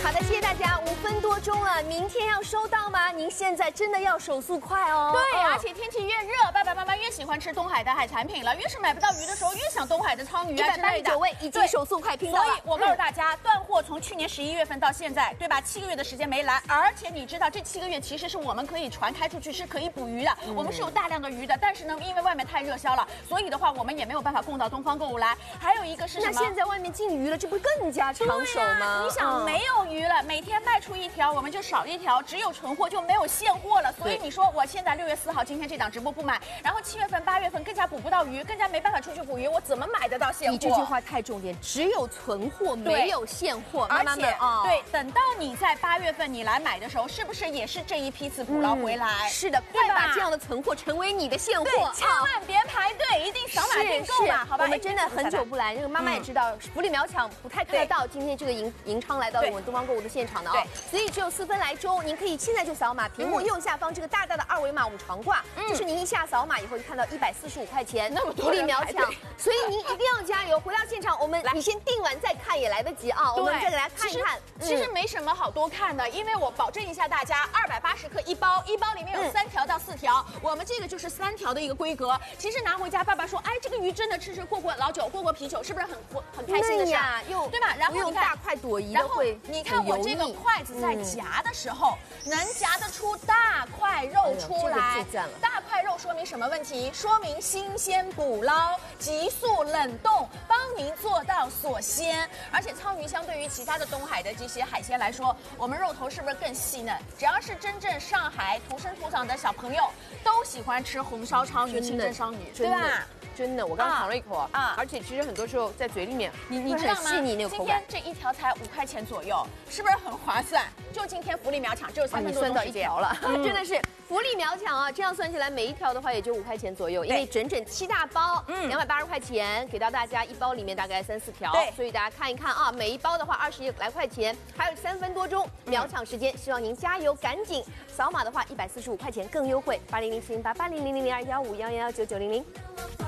好的，谢谢大家，5分多钟了，明天要收到吗？您现在真的要手速快哦。 对，而且天气越热，爸爸妈妈越喜欢吃东海的海产品了，越是买不到鱼的时候，越想东海的鲳鱼啊之类的。 189位已经手速快拼到了。 所以我告诉大家，断货从去年11月份到现在，对吧？7个月的时间没来，而且你知道这7个月其实是我们可以船开出去是可以捕鱼的，我们是有大量的鱼的，但是呢，因为外面太热销了，所以的话我们也没有办法供到东方购物来。还有一个是什么？ 那现在外面禁渔了，这不更加抢手吗？ 你想没有鱼了，每天卖出1条，我们就少1条，只有存货就没有现货了。所以你说我现在6月4号今天这档直播不买，然后7月份、8月份更加捕不到鱼，更加没办法出去捕鱼，我怎么买得到现货？ 你这句话太重点，只有存货没有现货， 而且对，等到你在8月份你来买的时候，是不是也是这一批次捕捞回来？ 是的，快把这样的存货成为你的现货， 千万别排队，一定扫码订购嘛，好吧？ 我们真的很久不来，这个妈妈也知道，福利秒抢不太看得到。今天这个银昌来到我们东方购物的现场的啊，所以只有4分来钟，您可以现在就扫码，屏幕右下方这个大大的2维码我们常挂，就是您一下扫码以后就看到145块钱，那么福利秒抢，所以您一定要加油。回到现场，我们你先订完再看也来得及啊，我们再给大家看一看。 其实没什么好多看的，因为我保证一下大家，280克一包，一包里面有3条到4条，我们这个就是3条的一个规格。其实拿回家，爸爸说，哎，这个鱼真的吃过老酒，过啤酒，是不是很开心的事啊？ 又对吧？然后用大块朵颐的会， 你看我这个筷子在夹的时候，能夹得出大块肉出来。大块肉说明什么问题？说明新鲜捕捞，急速冷冻，帮您做到锁鲜。而且鲳鱼相对于其他的东海的这些海鲜来说，我们肉头是不是更细嫩？只要是真正上海土生土长的小朋友，都喜欢吃红烧鲳鱼、清蒸鲳鱼，对吧？ 真的，我刚尝了一口啊，而且其实很多时候在嘴里面，你知道吗？细腻那个口感。 今天这1条才5块钱左右，是不是很划算？就今天福利秒抢，只有3分多钟时间。 1条了，真的是福利秒抢啊！这样算起来，每1条的话也就5块钱左右，因为整整7大包，280块钱给到大家，1包里面大概3、4条，所以大家看一看啊，每1包的话20来块钱，还有3分多钟秒抢时间，希望您加油，赶紧扫码的话145块钱更优惠，8004088000021511199000。